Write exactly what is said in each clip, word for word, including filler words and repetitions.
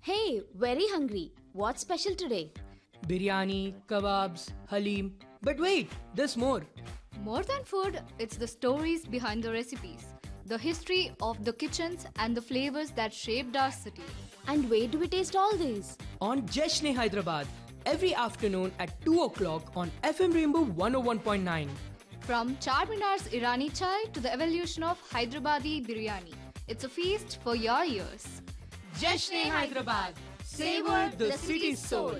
Hey, very hungry. What's special today? Biryani, kebabs, halim. But wait, there's more. More than food, it's the stories behind the recipes, the history of the kitchens, and the flavors that shaped our city. And where do we taste all these? On Jashn Hyderabad, every afternoon at two o'clock on F M Rainbow one oh one point nine. From Charminar's Irani chai to the evolution of Hyderabadi biryani, it's a feast for your ears. Jashn Hyderabad, savor the city's soul.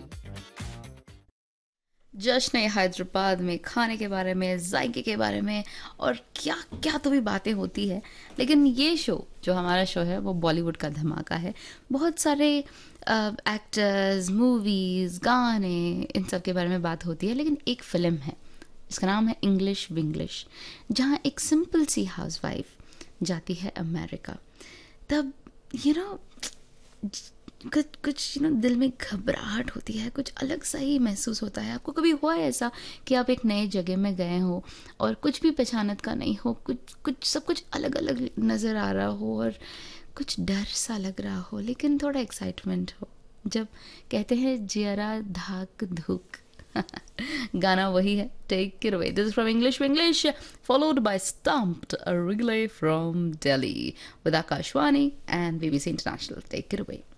जश्न हैदराबाद में खाने के बारे में, जायके के बारे में और क्या क्या तो भी बातें होती है। लेकिन ये शो जो हमारा शो है वो बॉलीवुड का धमाका है। बहुत सारे एक्टर्स, मूवीज़, गाने, इन सब के बारे में बात होती है। लेकिन एक फ़िल्म है, इसका नाम है इंग्लिश विंग्लिश, जहाँ एक सिंपल सी हाउसवाइफ जाती है अमेरिका। तब यू नो कुछ कुछ यू नो दिल में घबराहट होती है, कुछ अलग सा ही महसूस होता है। आपको कभी हुआ है ऐसा कि आप एक नए जगह में गए हो और कुछ भी पहचानत का नहीं हो, कुछ कुछ सब कुछ अलग अलग नज़र आ रहा हो और कुछ डर सा लग रहा हो, लेकिन थोड़ा एक्साइटमेंट हो। जब कहते हैं जियरा धाक धूक गाना वही है। Take it away. This is from English Vinglish followed by stumped a relay from Delhi with Akashvani and BBC international. Take it away.